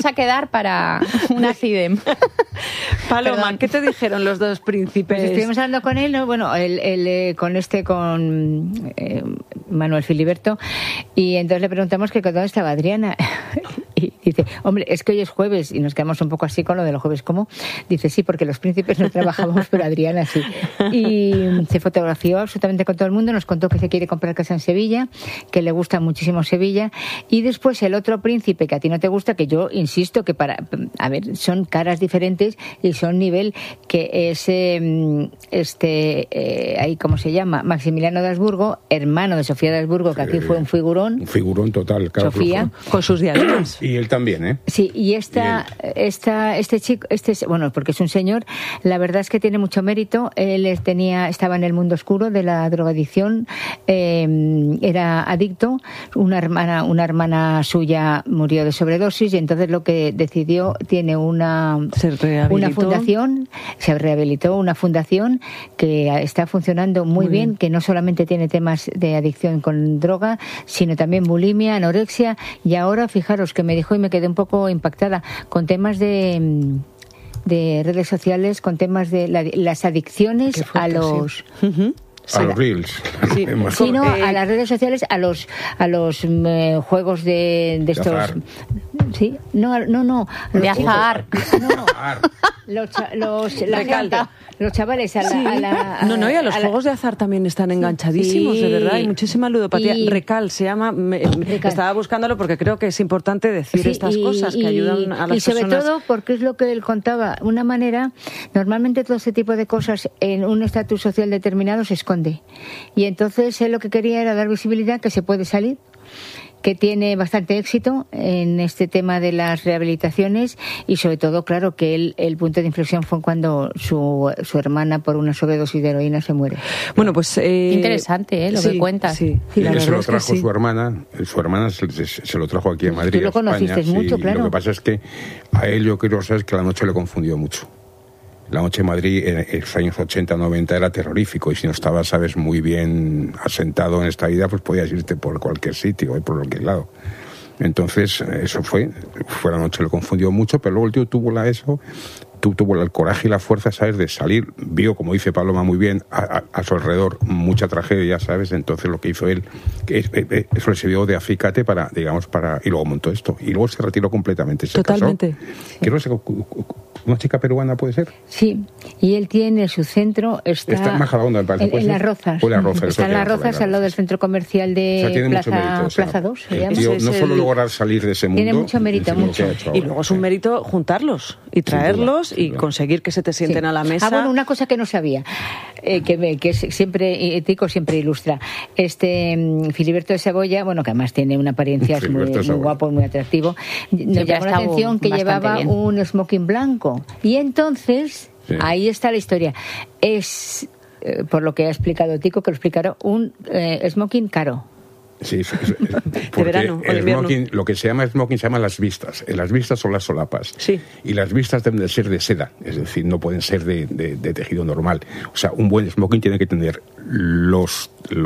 a quedar para un accidente. Paloma, ¿qué te dijeron los dos príncipes? Pues estuvimos hablando con él, ¿no? Bueno, con Manuel Filiberto, y entonces le preguntamos que dónde estaba Adriana. Y dice, hombre, es que hoy es jueves, y nos quedamos un poco así con lo de los jueves. ¿Cómo? Dice, sí, porque los príncipes no trabajamos, pero Adriana sí. Y se fotografió absolutamente con todo el mundo, nos contó que se quiere comprar casa en Sevilla, que le gusta muchísimo Sevilla, y después el otro príncipe que a ti no te gusta, que yo insisto que son caras diferentes y son nivel, que es ahí, ¿cómo se llama? Maximiliano de Habsburgo, hermano de Sofía de Habsburgo, que aquí fue un figurón. Un figurón total, claro. Sofía. Con sus diademas. Y él también, ¿eh? Sí, y este chico, bueno, porque es un señor, la verdad es que tiene mucho mérito. Él estaba en el mundo oscuro de la drogadicción, era adicto, una hermana suya murió de sobredosis, y entonces lo que decidió, tiene una fundación, se rehabilitó, una fundación que está funcionando muy bien, que no solamente tiene temas de adicción con droga, sino también bulimia, anorexia, y ahora fijaros que me dijo y me quedé un poco impactada con temas de redes sociales, con temas de las adicciones a los... Sí. A los reels. Sí, no, a las redes sociales, a los juegos de estos... azar. Sí, no. De azar. No. Los chavales y a los juegos de azar también están enganchadísimos, sí. De verdad, hay muchísima ludopatía. Recal se llama, Recal. Estaba buscándolo porque creo que es importante decir estas cosas que ayudan a las personas. Y sobre todo porque es lo que él contaba, una manera, normalmente todo ese tipo de cosas en un estatus social determinado se esconde. Y entonces él lo que quería era dar visibilidad, que se puede salir, que tiene bastante éxito en este tema de las rehabilitaciones, y sobre todo, claro, que el punto de inflexión fue cuando su hermana, por una sobredosis de heroína, se muere. Bueno, pues... interesante, lo que cuentas. Sí, se lo trajo su hermana se lo trajo aquí a Madrid. Tú lo conociste mucho, claro. Lo que pasa es que a él, yo creo, sabes, que la noche le confundió mucho. La noche en Madrid en los años 80-90 era terrorífico, y si no estabas, sabes, muy bien asentado en esta vida, pues podías irte por cualquier sitio, por cualquier lado. Entonces, eso fue la noche, le confundió mucho, pero luego el tío tuvo el coraje y la fuerza, ¿sabes?, de salir. Vio, como dice Paloma muy bien, a su alrededor mucha tragedia, ¿sabes? Entonces lo que hizo él, eso le sirvió de acicate y luego montó esto. Y luego se retiró completamente. Totalmente. Creo que una chica peruana, ¿puede ser? Sí, y él tiene su centro, está en Majadahonda, me parece. En Las Rozas. Está en Las Rozas, al lado del centro comercial de Plaza 2. No solo lograr salir de ese mundo. Tiene mucho mérito, mucho. Y luego es un mérito juntarlos y traerlos y conseguir que se te sienten a la mesa. Bueno, una cosa que no sabía, que siempre Tico siempre ilustra. Filiberto de Saboya, bueno, que además tiene una apariencia muy guapo, muy atractivo, nos llamó la atención que llevaba un smoking blanco. Y entonces, ahí está la historia. Es, por lo que ha explicado Tico, que lo explicaron, un smoking caro. Sí, porque verano, el smoking, lo que se llama smoking se llama las vistas. Las vistas son las solapas. Sí. Y las vistas deben de ser de seda, es decir, no pueden ser de tejido normal. O sea, un buen smoking tiene que tener los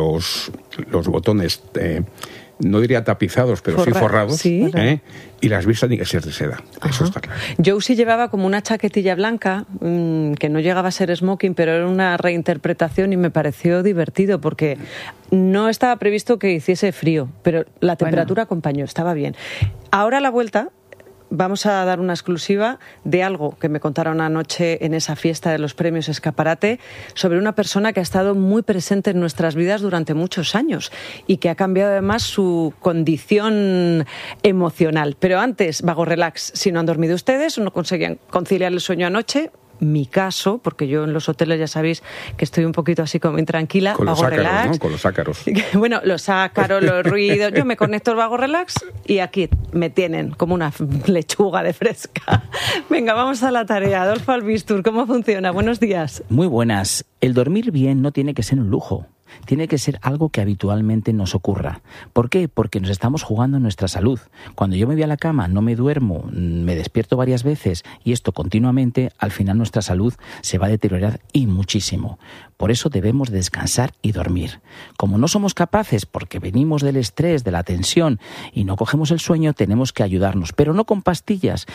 botones, no diría tapizados, pero sí forrados, sí. Y las vistas tienen que ser de seda. Ajá. Eso está claro. Josie llevaba como una chaquetilla blanca, que no llegaba a ser smoking, pero era una reinterpretación, y me pareció divertido porque no estaba previsto que hiciese frío, pero la temperatura acompañó, estaba bien. Ahora a la vuelta vamos a dar una exclusiva de algo que me contaron anoche en esa fiesta de los premios Escaparate, sobre una persona que ha estado muy presente en nuestras vidas durante muchos años y que ha cambiado además su condición emocional. Pero antes, vago relax, si no han dormido ustedes o no conseguían conciliar el sueño anoche, mi caso, porque yo en los hoteles ya sabéis que estoy un poquito así como intranquila, con vago los ácaros, relax, ¿no? Con los ácaros. Bueno, los ácaros, los ruidos, yo me conecto al vago relax y aquí me tienen como una lechuga de fresca. Venga, vamos a la tarea. Adolfo Albistur, ¿cómo funciona? Buenos días. Muy buenas. El dormir bien no tiene que ser un lujo. Tiene que ser algo que habitualmente nos ocurra. ¿Por qué? Porque nos estamos jugando nuestra salud. Cuando yo me voy a la cama, no me duermo, me despierto varias veces y esto continuamente, al final nuestra salud se va a deteriorar y muchísimo. Por eso debemos descansar y dormir. Como no somos capaces, porque venimos del estrés, de la tensión y no cogemos el sueño, tenemos que ayudarnos, pero no con pastillas,